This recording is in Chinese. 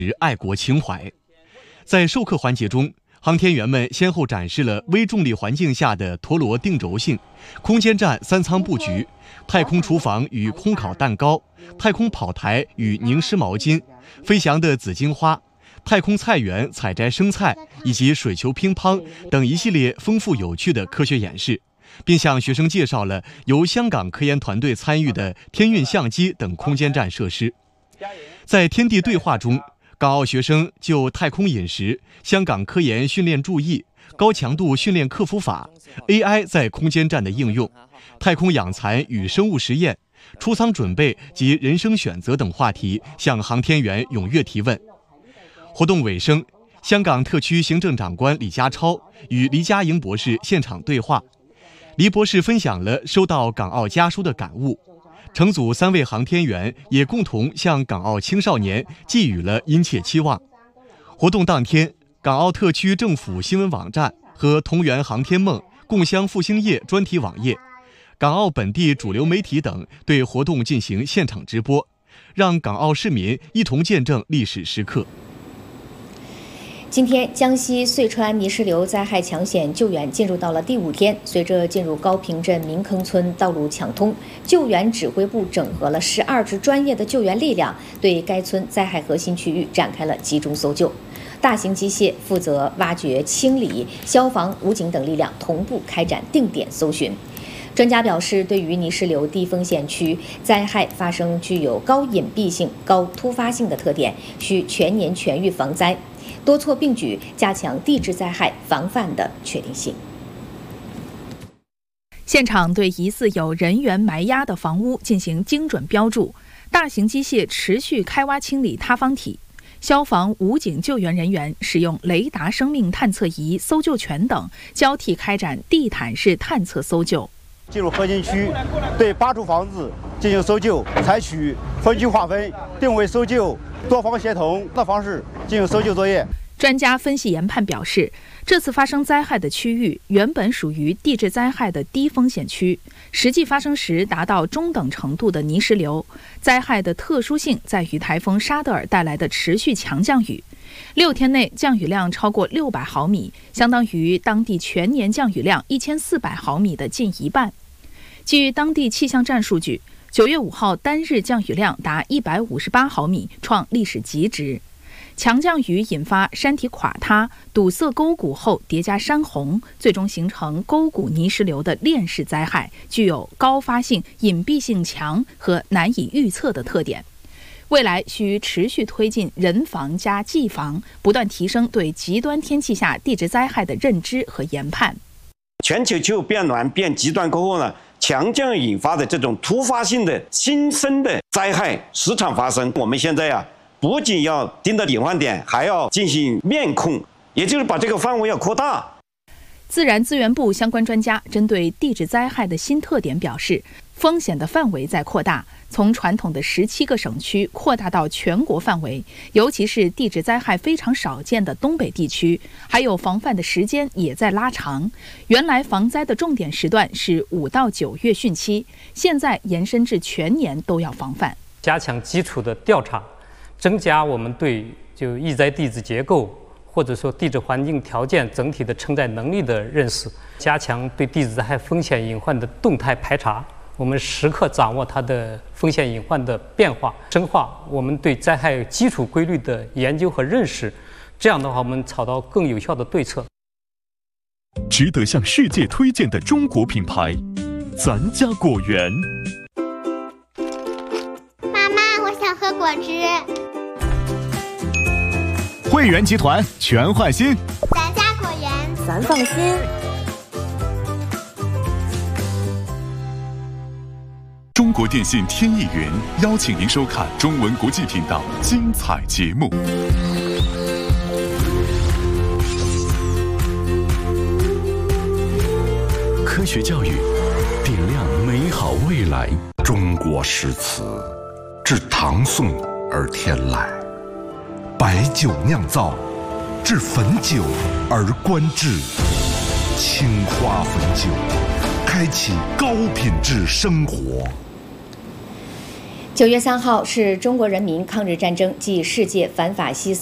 爱国情怀。在授课环节中，航天员们先后展示了微重力环境下的陀螺定轴性、空间站3舱布局、太空厨房与烘烤蛋糕、太空跑台与凝湿毛巾、飞翔的紫荆花、太空菜园采摘生菜以及水球乒乓等一系列丰富有趣的科学演示，并向学生介绍了由香港科研团队参与的天运相机等空间站设施。在天地对话中，港澳学生就太空饮食、香港科研训练注意、高强度训练克服法、AI 在空间站的应用、太空养蚕与生物实验、出舱准备及人生选择等话题向航天员踊跃提问。活动尾声，香港特区行政长官李家超与黎家营博士现场对话，黎博士分享了收到港澳家书的感悟。乘组3位航天员也共同向港澳青少年寄予了殷切期望。活动当天，港澳特区政府新闻网站和同源航天梦、共襄复兴夜专题网页、港澳本地主流媒体等对活动进行现场直播，让港澳市民一同见证历史时刻。 今天，江西遂川泥石流灾害抢险救援进入到了第5天。随着进入高坪镇民坑村道路抢通，救援指挥部整合了12支专业的救援力量，对该村灾害核心区域展开了集中搜救。大型机械负责挖掘清理，消防、武警等力量同步开展定点搜寻。专家表示，对于泥石流低风险区灾害发生具有高隐蔽性、高突发性的特点，需全年全域防灾，多措并举，加强地质灾害防范的确定性。 现场对疑似有人员埋压的房屋进行精准标注，大型机械持续开挖清理塌方体。消防、武警救援人员使用雷达生命探测仪、搜救犬等，交替开展地毯式探测搜救。 进入核心区，对8处房子进行搜救，采取分区划分、定位搜救、多方协同的方式进行搜救作业。 专家分析研判表示，这次发生灾害的区域原本属于地质灾害的低风险区，实际发生时达到中等程度的泥石流。灾害的特殊性在于台风沙德尔带来的持续强降雨，6天内降雨量超过600毫米，相当于当地全年降雨量1400毫米的近1半。据当地气象站数据，9月5号单日降雨量达158毫米，创历史极值。强降雨引发山体垮塌，堵塞沟谷后叠加山洪，最终形成沟谷泥石流的链式灾害，具有高发性、隐蔽性强和难以预测的特点。未来需持续推进人防加技防，不断提升对极端天气下地质灾害的认知和研判。 全球气候变暖变极端过后呢，强降引发的这种突发性的新生的灾害时常发生。我们现在不仅要盯着隐患点，还要进行面控，也就是把这个范围要扩大。 自然资源部相关专家针对地质灾害的新特点表示，风险的范围在扩大，从传统的17个省区扩大到全国范围，尤其是地质灾害非常少见的东北地区，还有防范的时间也在拉长。原来防灾的重点时段是5到9月汛期，现在延伸至全年都要防范。 加强基础的调查，增加我们对易灾地质结构或者说地质环境条件整体的承载能力的认识，加强对地质灾害风险隐患的动态排查，我们时刻掌握它的风险隐患的变化，深化我们对灾害基础规律的研究和认识，这样的话我们找到更有效的对策。 值得向世界推荐的中国品牌，咱家果园。 妈妈，我想喝果汁。 汇源集团全换新， 咱家果园， 咱放心。 中国电信天翼云邀请您收看中文国际频道精彩节目。科学教育，点亮美好未来。 中国诗词，至唐宋而天来。白酒酿造，至汾酒而观致。青花汾酒，开启高品质生活。 9月3号是中国人民抗日战争暨世界反法西斯